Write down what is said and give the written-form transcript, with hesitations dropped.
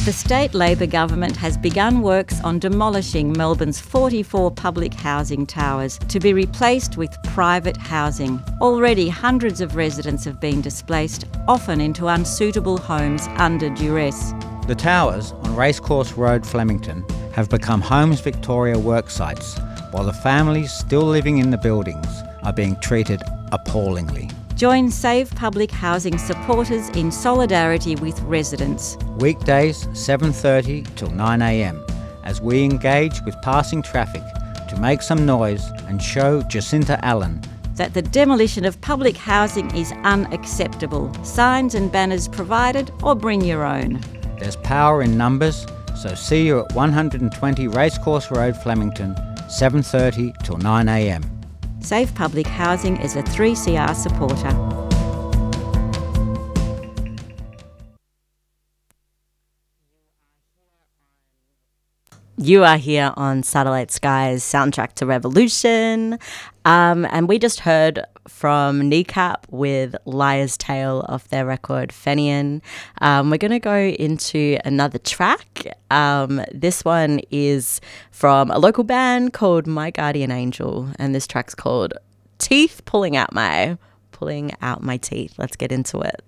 The state Labor government has begun works on demolishing Melbourne's 44 public housing towers to be replaced with private housing. Already hundreds of residents have been displaced, often into unsuitable homes under duress. The towers on Racecourse Road, Flemington, have become Homes Victoria work sites, while the families still living in the buildings are being treated appallingly. Join Save Public Housing supporters in solidarity with residents. Weekdays 7:30 till 9 a.m, as we engage with passing traffic to make some noise and show Jacinta Allen that the demolition of public housing is unacceptable. Signs and banners provided, or bring your own. There's power in numbers, so see you at 120 Racecourse Road, Flemington, 7:30 till 9 a.m. Save Public Housing is a 3CR supporter. You are here on Satellite Sky's Soundtrack to Revolution. And we just heard from Kneecap with Liar's Tale off their record Fenian. We're going to go into another track. This one is from a local band called My Guardian Angel, and this track's called Teeth Pulling Out My Teeth. Let's get into it.